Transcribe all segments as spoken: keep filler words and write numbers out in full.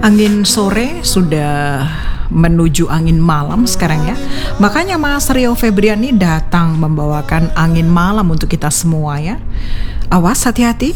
Angin sore sudah menuju angin malam sekarang ya. Makanya Mas Rio Febriani datang membawakan angin malam untuk kita semua ya. Awas, hati-hati.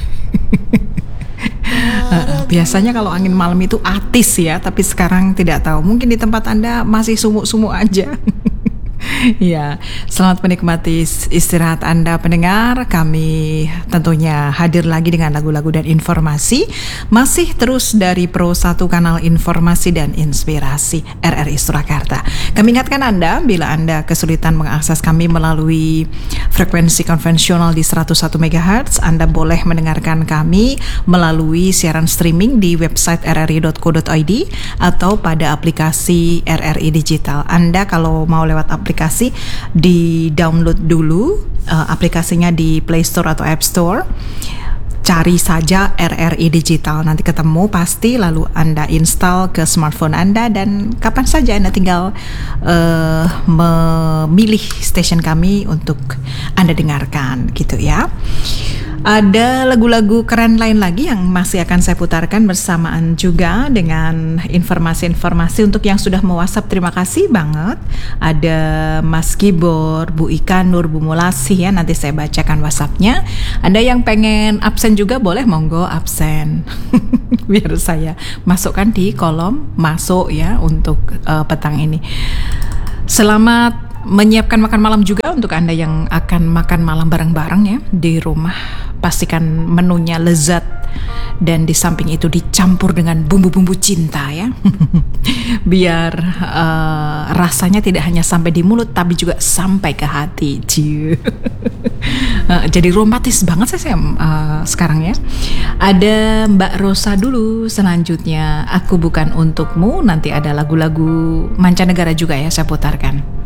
Biasanya kalau angin malam itu atis ya, tapi sekarang tidak tahu. Mungkin di tempat Anda masih sumuk-sumuk aja. Ya, selamat menikmati istirahat Anda pendengar. Kami tentunya hadir lagi dengan lagu-lagu dan informasi. Masih terus dari Pro satu Kanal Informasi dan Inspirasi R R I Surakarta. Kami ingatkan Anda, bila Anda kesulitan mengakses kami melalui frekuensi konvensional di seratus satu megahertz, Anda boleh mendengarkan kami melalui siaran streaming di website r r i dot co dot i d atau pada aplikasi R R I Digital. Anda kalau mau lewat aplikasi aplikasi di-download dulu uh, aplikasinya di Play Store atau App Store. Cari saja R R I Digital, nanti ketemu pasti, lalu Anda install ke smartphone Anda dan kapan saja Anda tinggal uh, memilih stasiun kami untuk Anda dengarkan gitu ya. Ada lagu-lagu keren lain lagi yang masih akan saya putarkan bersamaan juga dengan informasi-informasi. Untuk yang sudah me-WhatsApp, terima kasih banget. Ada Mas Gibor, Bu Ika Nur, Bu Mulasi ya, nanti saya bacakan WhatsApp-nya. Ada yang pengen absen juga boleh, monggo absen. Biar saya masukkan di kolom masuk ya untuk uh, petang ini. Selamat menyiapkan makan malam juga untuk Anda yang akan makan malam bareng-bareng ya di rumah. Pastikan menunya lezat dan di samping itu dicampur dengan bumbu-bumbu cinta ya. Biar uh, rasanya tidak hanya sampai di mulut tapi juga sampai ke hati. uh, Jadi romantis banget saya, saya uh, sekarang ya. Ada Mbak Rosa dulu, selanjutnya Aku Bukan Untukmu. Nanti ada lagu-lagu mancanegara juga ya saya putarkan.